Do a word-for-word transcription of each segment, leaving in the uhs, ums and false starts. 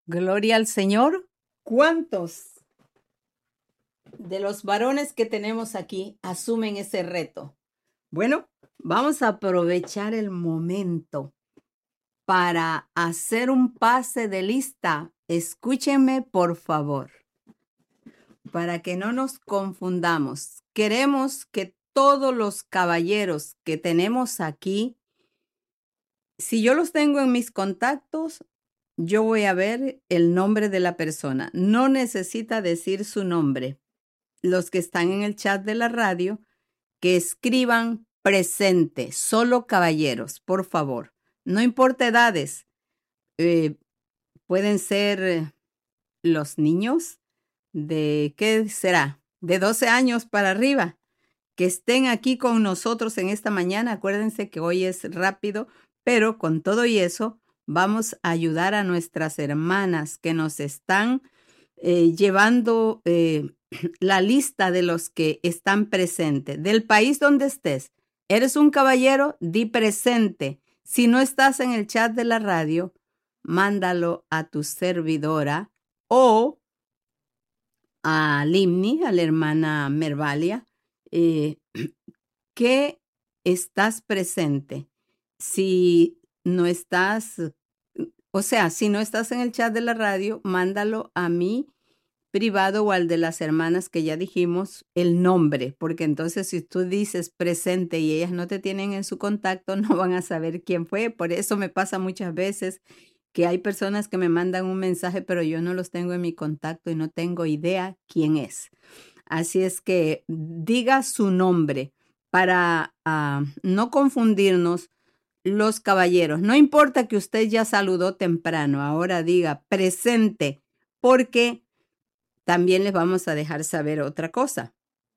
Gloria al Señor. ¿Cuántos de los varones que tenemos aquí asumen ese reto? Bueno, vamos a aprovechar el momento para hacer un pase de lista. Escúchenme, por favor, para que no nos confundamos. Queremos que todos los caballeros que tenemos aquí, si yo los tengo en mis contactos, yo voy a ver el nombre de la persona. No necesita decir su nombre. Los que están en el chat de la radio, que escriban presente, solo caballeros, por favor. No importa edades, eh, pueden ser eh, los niños de, ¿qué será? De doce años para arriba, que estén aquí con nosotros en esta mañana. Acuérdense que hoy es rápido, pero con todo y eso, vamos a ayudar a nuestras hermanas que nos están eh, llevando eh, la lista de los que están presentes. Del país donde estés, eres un caballero, di presente. Si no estás en el chat de la radio, mándalo a tu servidora o a Limni, a la hermana Mervalia, eh, que estás presente. Si no estás, o sea, si no estás en el chat de la radio, mándalo a mí privado o al de las hermanas que ya dijimos el nombre, porque entonces si tú dices presente y ellas no te tienen en su contacto, no van a saber quién fue. Por eso me pasa muchas veces que hay personas que me mandan un mensaje, pero yo no los tengo en mi contacto y no tengo idea quién es. Así es que diga su nombre para uh, no confundirnos los caballeros. No importa que usted ya saludó temprano, ahora diga presente, porque también les vamos a dejar saber otra cosa.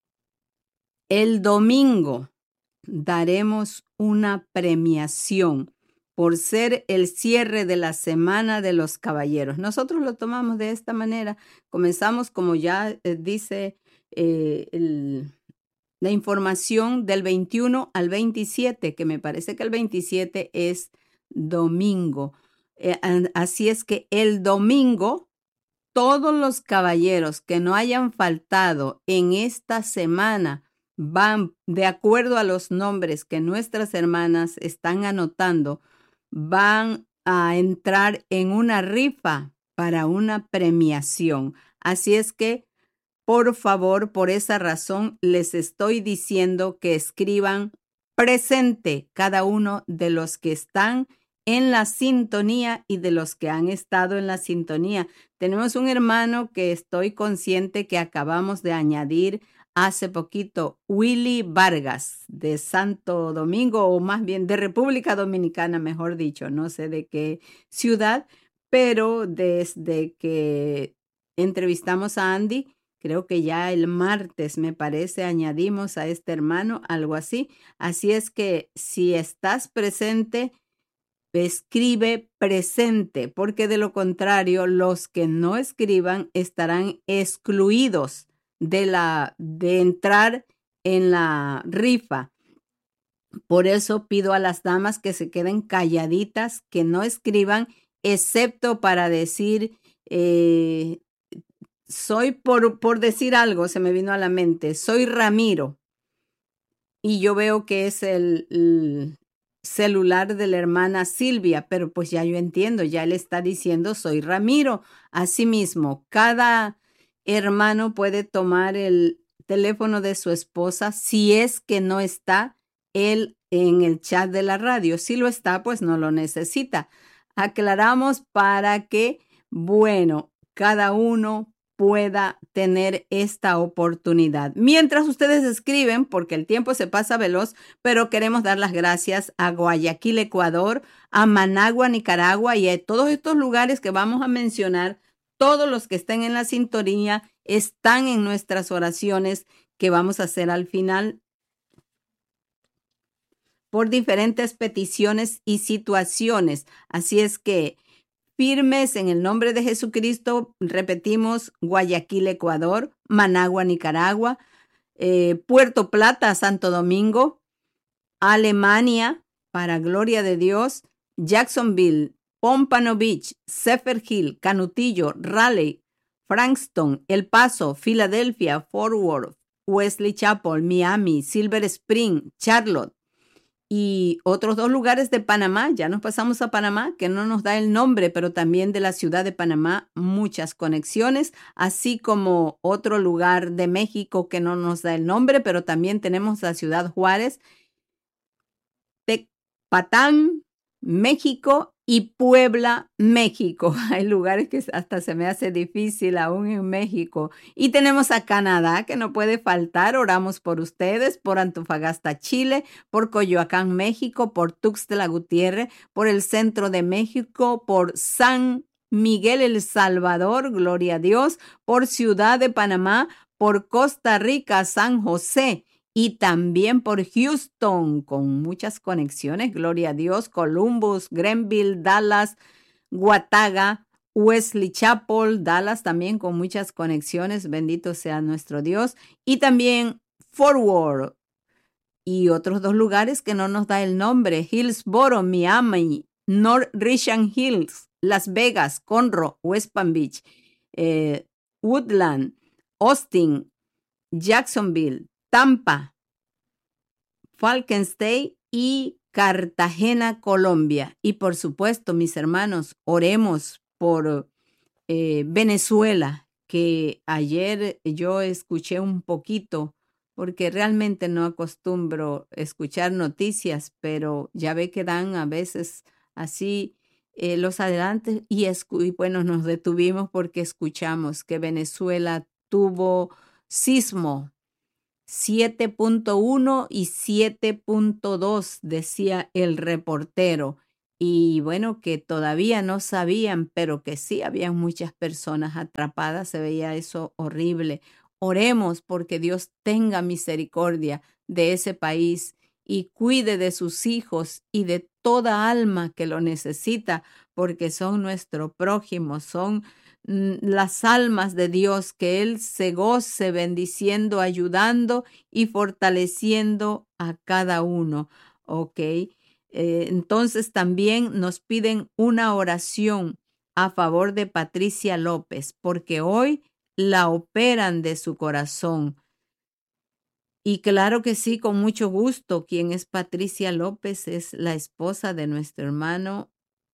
El domingo daremos una premiación por ser el cierre de la Semana de los Caballeros. Nosotros lo tomamos de esta manera. Comenzamos, como ya eh, dice eh, el, la información, del veintiuno al veintisiete, que me parece que el veintisiete es domingo. Eh, así es que el domingo, todos los caballeros que no hayan faltado en esta semana van, de acuerdo a los nombres que nuestras hermanas están anotando, van a entrar en una rifa para una premiación. Así es que, por favor, por esa razón, les estoy diciendo que escriban presente cada uno de los que están en la sintonía y de los que han estado en la sintonía. Tenemos un hermano que estoy consciente que acabamos de añadir hace poquito, Willy Vargas, de Santo Domingo, o más bien de República Dominicana, mejor dicho, no sé de qué ciudad, pero desde que entrevistamos a Andy, creo que ya el martes, me parece, añadimos a este hermano, algo así. Así es que si estás presente, escribe presente, porque de lo contrario, los que no escriban estarán excluidos de la de entrar en la rifa. Por eso pido a las damas que se queden calladitas, que no escriban, excepto para decir, eh, soy por, por decir algo, se me vino a la mente, soy Ramiro. Y yo veo que es el, el celular de la hermana Silvia, pero pues ya yo entiendo, ya él está diciendo soy Ramiro. Asimismo, cada hermano puede tomar el teléfono de su esposa si es que no está él en el chat de la radio. Si lo está, pues no lo necesita. Aclaramos para que, bueno, cada uno pueda tener esta oportunidad. Mientras ustedes escriben, porque el tiempo se pasa veloz, pero queremos dar las gracias a Guayaquil, Ecuador, a Managua, Nicaragua, y a todos estos lugares que vamos a mencionar. Todos los que estén en la sintonía están en nuestras oraciones que vamos a hacer al final por diferentes peticiones y situaciones. Así es que firmes en el nombre de Jesucristo, repetimos: Guayaquil, Ecuador; Managua, Nicaragua; eh, Puerto Plata, Santo Domingo; Alemania, para gloria de Dios; Jacksonville, Pompano Beach, Zephyrhills, Canutillo, Raleigh, Frankston, El Paso, Filadelfia, Fort Worth, Wesley Chapel, Miami, Silver Spring, Charlotte y otros dos lugares de Panamá. Ya nos pasamos a Panamá, que no nos da el nombre, pero también de la ciudad de Panamá muchas conexiones, así como otro lugar de México que no nos da el nombre, pero también tenemos la ciudad Juárez, Tecpatán, México y Puebla, México. Hay lugares que hasta se me hace difícil aún en México. Y tenemos a Canadá, que no puede faltar. Oramos por ustedes, por Antofagasta, Chile, por Coyoacán, México, por Tuxtla Gutiérrez, por el centro de México, por San Miguel, El Salvador, gloria a Dios, por Ciudad de Panamá, por Costa Rica, San José, y también por Houston, con muchas conexiones, gloria a Dios, Columbus, Greenville, Dallas, Guataga, Wesley Chapel, Dallas también con muchas conexiones, bendito sea nuestro Dios, y también Fort Worth y otros dos lugares que no nos da el nombre, Hillsboro, Miami, North Richland Hills, Las Vegas, Conroe, West Palm Beach, eh, Woodland, Austin, Jacksonville, Tampa, Falkenstein y Cartagena, Colombia. Y por supuesto, mis hermanos, oremos por eh, Venezuela, que ayer yo escuché un poquito, porque realmente no acostumbro escuchar noticias, pero ya ve que dan a veces así eh, los adelantes y, y bueno, nos detuvimos porque escuchamos que Venezuela tuvo sismo siete punto uno y siete punto dos, decía el reportero. Y bueno, que todavía no sabían, pero que sí, habían muchas personas atrapadas, se veía eso horrible. Oremos porque Dios tenga misericordia de ese país y cuide de sus hijos y de toda alma que lo necesita, porque son nuestro prójimo, son las almas de Dios, que Él se goce bendiciendo, ayudando y fortaleciendo a cada uno. ¿Ok? Eh, entonces también nos piden una oración a favor de Patricia López, porque hoy la operan de su corazón. Y claro que sí, con mucho gusto. ¿Quién es Patricia López? Es la esposa de nuestro hermano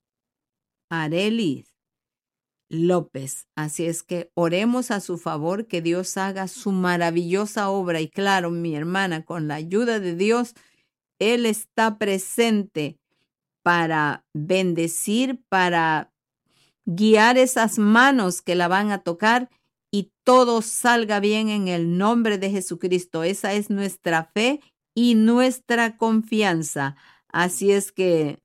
Arelis López. Así es que oremos a su favor, que Dios haga su maravillosa obra. Y claro, mi hermana, con la ayuda de Dios, Él está presente para bendecir, para guiar esas manos que la van a tocar y todo salga bien en el nombre de Jesucristo. Esa es nuestra fe y nuestra confianza. Así es que,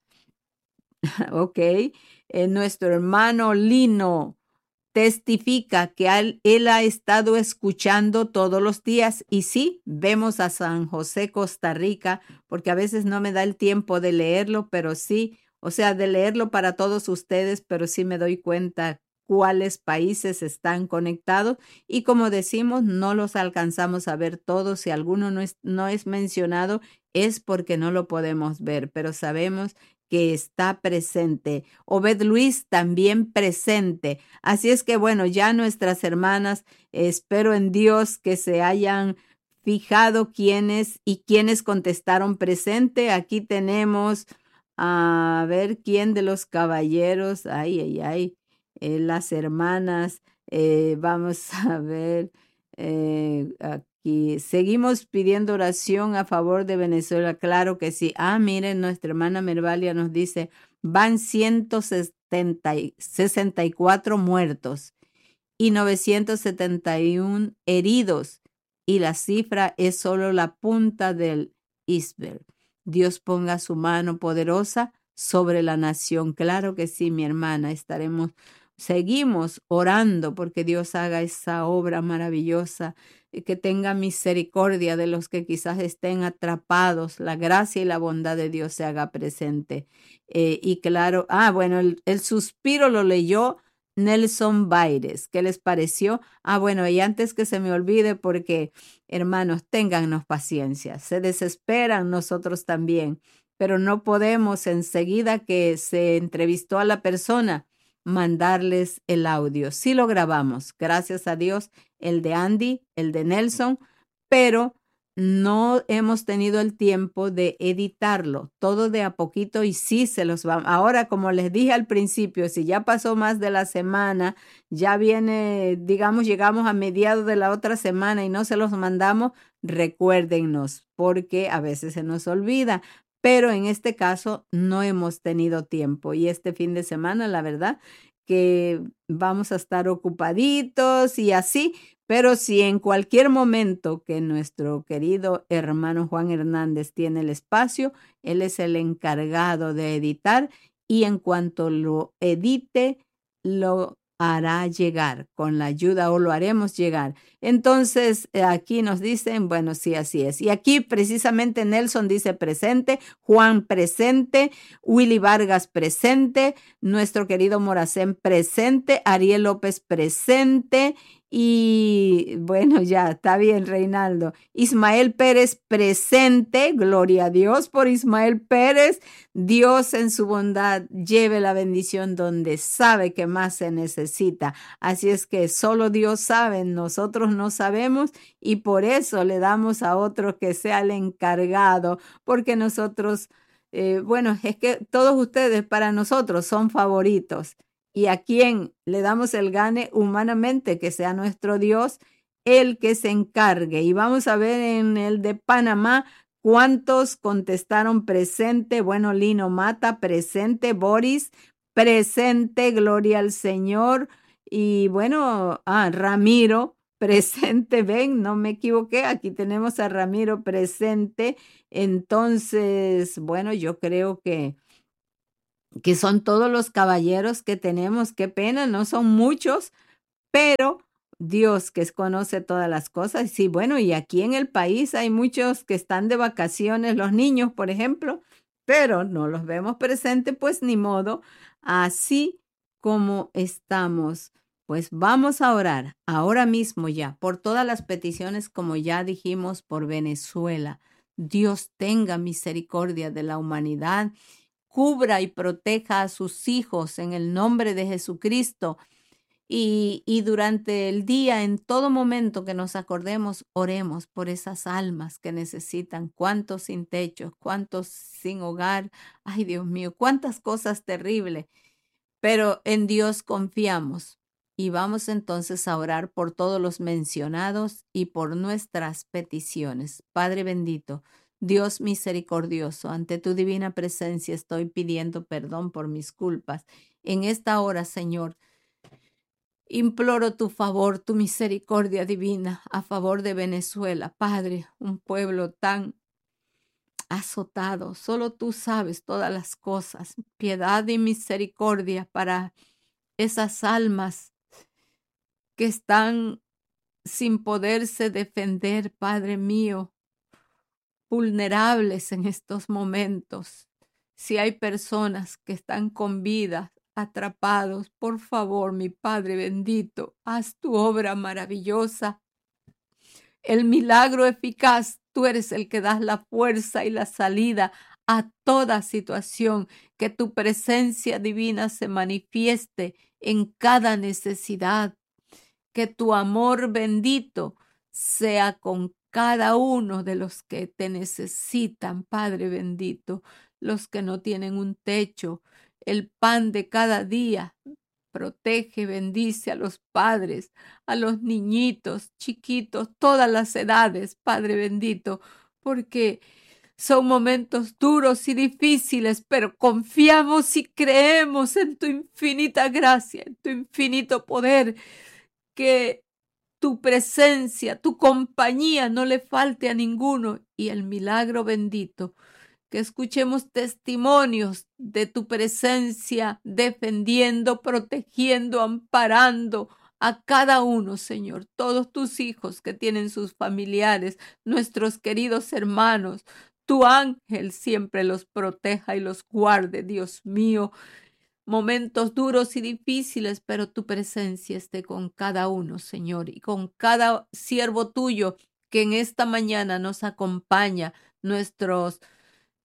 ok. Eh, nuestro hermano Lino testifica que él, él ha estado escuchando todos los días y sí, vemos a San José, Costa Rica, porque a veces no me da el tiempo de leerlo, pero sí, o sea, de leerlo para todos ustedes, pero sí me doy cuenta cuáles países están conectados y como decimos, no los alcanzamos a ver todos. Si alguno no es, no es mencionado, es porque no lo podemos ver, pero sabemos que está presente. Obed Luis también presente. Así es que bueno, ya nuestras hermanas, espero en Dios que se hayan fijado quiénes y quiénes contestaron presente. Aquí tenemos a ver quién de los caballeros, ay, ay, ay, eh, las hermanas, eh, vamos a ver, eh, aquí seguimos pidiendo oración a favor de Venezuela, claro que sí. Ah, miren, nuestra hermana Mervalia nos dice, van ciento sesenta y cuatro muertos y novecientos setenta y uno heridos, y la cifra es solo la punta del iceberg. Dios ponga su mano poderosa sobre la nación. Claro que sí, mi hermana, estaremos, seguimos orando porque Dios haga esa obra maravillosa, que tenga misericordia de los que quizás estén atrapados, la gracia y la bondad de Dios se haga presente. Eh, y claro, ah, bueno, el, el suspiro lo leyó Nelson Baires. ¿Qué les pareció? Ah, bueno, y antes que se me olvide, porque hermanos, téngannos paciencia, se desesperan nosotros también. pero no podemos enseguida que se entrevistó a la persona mandarles el audio. Sí lo grabamos, gracias a Dios, el de Andy, el de Nelson, pero no hemos tenido el tiempo de editarlo, todo de a poquito y sí se los va. Ahora, como les dije al principio, si ya pasó más de la semana, ya viene, digamos, llegamos a mediados de la otra semana y no se los mandamos, recuérdennos, porque a veces se nos olvida. Pero en este caso no hemos tenido tiempo y este fin de semana, la verdad, que vamos a estar ocupaditos y así, pero si en cualquier momento que nuestro querido hermano Juan Hernández tiene el espacio, él es el encargado de editar y en cuanto lo edite, lo hará llegar con la ayuda o lo haremos llegar. Entonces, eh, aquí nos dicen, bueno, sí, así es. Y aquí precisamente Nelson dice presente, Juan presente, Willy Vargas presente, nuestro querido Moracén presente, Ariel López presente. Y bueno, ya está bien, Reinaldo. Ismael Pérez presente, gloria a Dios por Ismael Pérez. Dios en su bondad lleve la bendición donde sabe que más se necesita. Así es que solo Dios sabe, nosotros no sabemos y por eso le damos a otro que sea el encargado, porque nosotros, eh, bueno, es que todos ustedes para nosotros son favoritos. Y a quien le damos el gane humanamente, que sea nuestro Dios, el que se encargue. Y vamos a ver en el de Panamá cuántos contestaron presente. Bueno, Lino Mata, presente. Boris, presente. Gloria al Señor. Y bueno, ah, Ramiro, presente. Ven, no me equivoqué. Aquí tenemos a Ramiro presente. Entonces, bueno, yo creo que que son todos los caballeros que tenemos. Qué pena, no son muchos, pero Dios que conoce todas las cosas. Sí, bueno, y aquí en el país hay muchos que están de vacaciones, los niños, por ejemplo, pero no los vemos presentes, pues ni modo, así como estamos. Pues vamos a orar ahora mismo ya por todas las peticiones, como ya dijimos, por Venezuela. Dios tenga misericordia de la humanidad, cubra y proteja a sus hijos en el nombre de Jesucristo. Y, y durante el día, en todo momento que nos acordemos, oremos por esas almas que necesitan. Cuántos sin techo, cuántos sin hogar. Ay, Dios mío, cuántas cosas terribles. Pero en Dios confiamos. Y vamos entonces a orar por todos los mencionados y por nuestras peticiones. Padre bendito, Dios misericordioso, ante tu divina presencia estoy pidiendo perdón por mis culpas. En esta hora, Señor, imploro tu favor, tu misericordia divina a favor de Venezuela. Padre, un pueblo tan azotado. Solo tú sabes todas las cosas. Piedad y misericordia para esas almas que están sin poderse defender, Padre mío, vulnerables en estos momentos. Si hay personas que están con vida, atrapados, por favor, mi Padre bendito, haz tu obra maravillosa. El milagro eficaz, tú eres el que das la fuerza y la salida a toda situación, que tu presencia divina se manifieste en cada necesidad, que tu amor bendito sea con cada uno de los que te necesitan, Padre bendito, los que no tienen un techo, el pan de cada día. Protege, bendice a los padres, a los niñitos chiquitos, todas las edades, Padre bendito, porque son momentos duros y difíciles, pero confiamos y creemos en tu infinita gracia, en tu infinito poder, que tu presencia, tu compañía no le falte a ninguno y el milagro bendito, que escuchemos testimonios de tu presencia defendiendo, protegiendo, amparando a cada uno, Señor, todos tus hijos que tienen sus familiares, nuestros queridos hermanos. Tu ángel siempre los proteja y los guarde, Dios mío. Momentos duros y difíciles, pero tu presencia esté con cada uno, Señor, y con cada siervo tuyo que en esta mañana nos acompaña, nuestros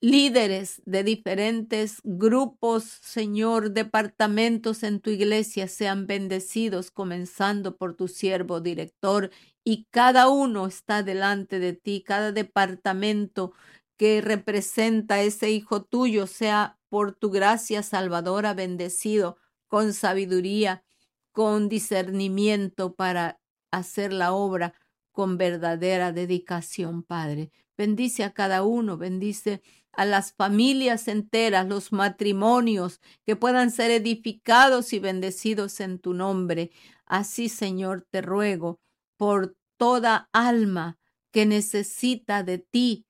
líderes de diferentes grupos, Señor, departamentos en tu iglesia sean bendecidos, comenzando por tu siervo director, y cada uno está delante de ti, cada departamento que representa a ese hijo tuyo sea por tu gracia salvadora bendecido, con sabiduría, con discernimiento para hacer la obra con verdadera dedicación, Padre. Bendice a cada uno, bendice a las familias enteras, los matrimonios que puedan ser edificados y bendecidos en tu nombre. Así, Señor, te ruego por toda alma que necesita de ti,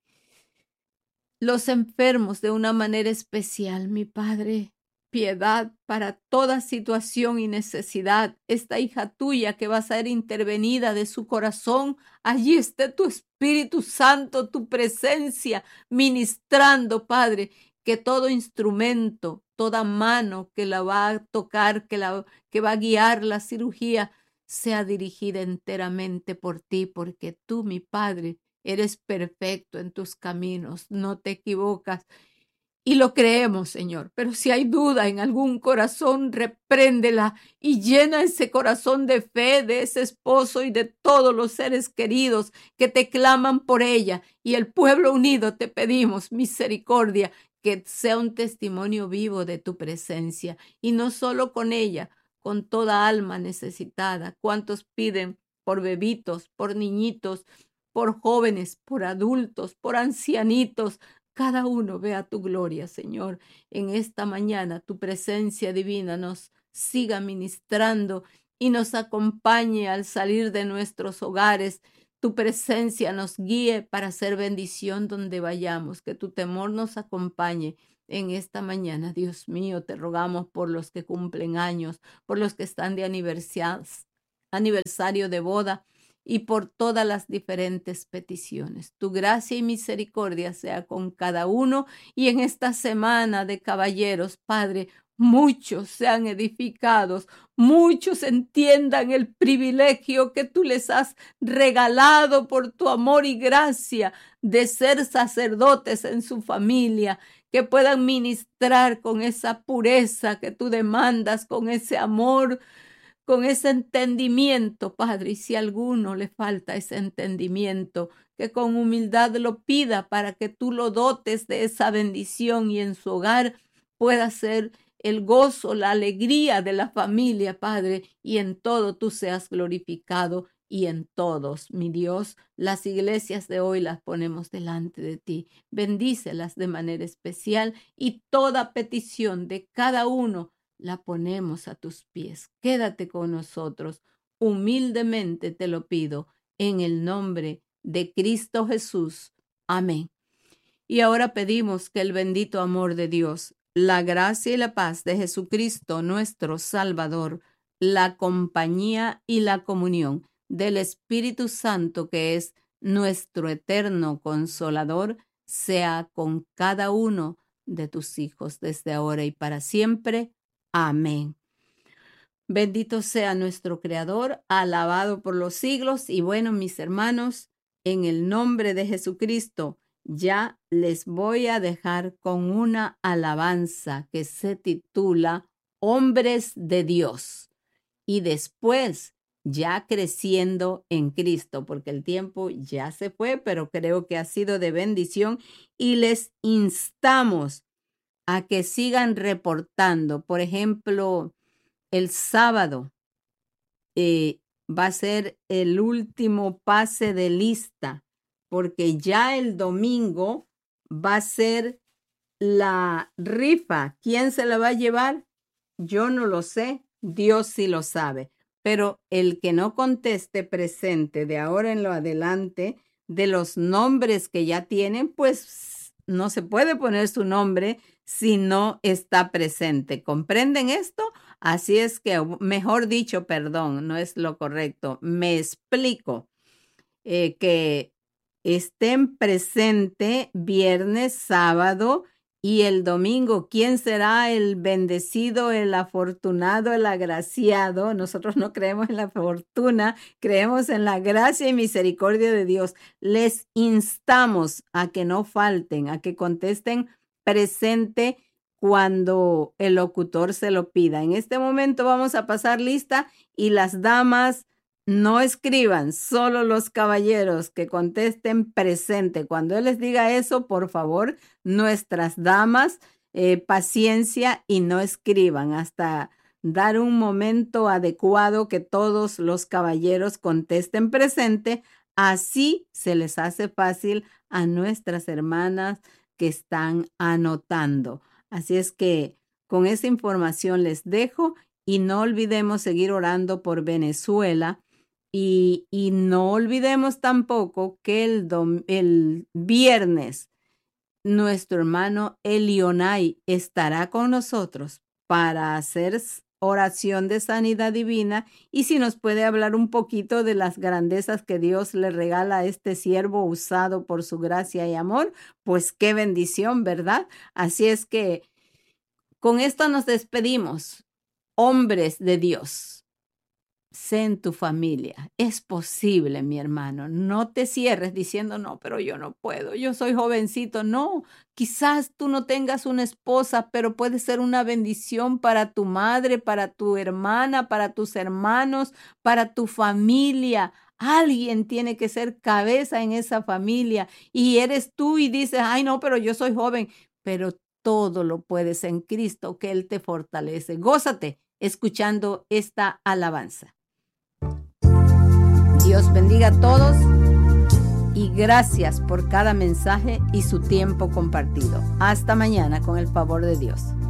los enfermos de una manera especial, mi Padre. Piedad para toda situación y necesidad. Esta hija tuya que va a ser intervenida de su corazón, allí esté tu Espíritu Santo, tu presencia, ministrando, Padre, que todo instrumento, toda mano que la va a tocar, que, la, que va a guiar la cirugía, sea dirigida enteramente por ti, porque tú, mi Padre, eres perfecto en tus caminos, no te equivocas. Y lo creemos, Señor, pero si hay duda en algún corazón, repréndela y llena ese corazón de fe de ese esposo y de todos los seres queridos que te claman por ella. Y el pueblo unido te pedimos misericordia, que sea un testimonio vivo de tu presencia. Y no solo con ella, con toda alma necesitada. ¿Cuántos piden por bebitos, por niñitos, por jóvenes, por adultos, por ancianitos? Cada uno vea tu gloria, Señor. En esta mañana tu presencia divina nos siga ministrando y nos acompañe al salir de nuestros hogares. Tu presencia nos guíe para hacer bendición donde vayamos. Que tu temor nos acompañe en esta mañana. Dios mío, te rogamos por los que cumplen años, por los que están de aniversario, aniversario de boda, y por todas las diferentes peticiones. Tu gracia y misericordia sea con cada uno, y en esta semana de caballeros, Padre, muchos sean edificados, muchos entiendan el privilegio que tú les has regalado por tu amor y gracia de ser sacerdotes en su familia, que puedan ministrar con esa pureza que tú demandas, con ese amor, con ese entendimiento, Padre. Y si a alguno le falta ese entendimiento, que con humildad lo pida para que tú lo dotes de esa bendición y en su hogar pueda ser el gozo, la alegría de la familia, Padre, y en todo tú seas glorificado. Y en todos, mi Dios, las iglesias de hoy las ponemos delante de ti. Bendícelas de manera especial, y toda petición de cada uno la ponemos a tus pies. Quédate con nosotros. Humildemente te lo pido en el nombre de Cristo Jesús. Amén. Y ahora pedimos que el bendito amor de Dios, la gracia y la paz de Jesucristo, nuestro Salvador, la compañía y la comunión del Espíritu Santo, que es nuestro eterno consolador, sea con cada uno de tus hijos desde ahora y para siempre. Amén. Bendito sea nuestro Creador, alabado por los siglos. Y bueno, mis hermanos, en el nombre de Jesucristo, ya les voy a dejar con una alabanza que se titula Hombres de Dios. Y después, ya creciendo en Cristo, porque el tiempo ya se fue, pero creo que ha sido de bendición, y les instamos a que sigan reportando. Por ejemplo, el sábado eh, va a ser el último pase de lista, porque ya el domingo va a ser la rifa. ¿Quién se la va a llevar? Yo no lo sé, Dios sí lo sabe. Pero el que no conteste presente de ahora en lo adelante, de los nombres que ya tienen, pues no se puede poner su nombre si no está presente. ¿Comprenden esto? Así es que, mejor dicho, perdón, no es lo correcto. Me explico. Eh, que estén presente viernes, sábado Y el domingo, ¿quién será el bendecido, el afortunado, el agraciado? Nosotros no creemos en la fortuna, creemos en la gracia y misericordia de Dios. Les instamos a que no falten, a que contesten presente cuando el locutor se lo pida. En este momento vamos a pasar lista y las damas no escriban, solo los caballeros que contesten presente. Cuando él les diga eso, por favor, nuestras damas, eh, paciencia y no escriban hasta dar un momento adecuado que todos los caballeros contesten presente. Así se les hace fácil a nuestras hermanas que están anotando. Así es que con esa información les dejo y no olvidemos seguir orando por Venezuela. Y, y no olvidemos tampoco que el, dom- el viernes nuestro hermano Elionai estará con nosotros para hacer s- oración de sanidad divina y si nos puede hablar un poquito de las grandezas que Dios le regala a este siervo usado por su gracia y amor, pues qué bendición, ¿verdad? Así es que con esto nos despedimos, hombres de Dios. Sé en tu familia. Es posible, mi hermano. No te cierres diciendo, no, pero yo no puedo. Yo soy jovencito. No, quizás tú no tengas una esposa, pero puede ser una bendición para tu madre, para tu hermana, para tus hermanos, para tu familia. Alguien tiene que ser cabeza en esa familia y eres tú y dices, ay, no, pero yo soy joven. Pero todo lo puedes en Cristo, que Él te fortalece. Gózate escuchando esta alabanza. Dios bendiga a todos y gracias por cada mensaje y su tiempo compartido. Hasta mañana con el favor de Dios.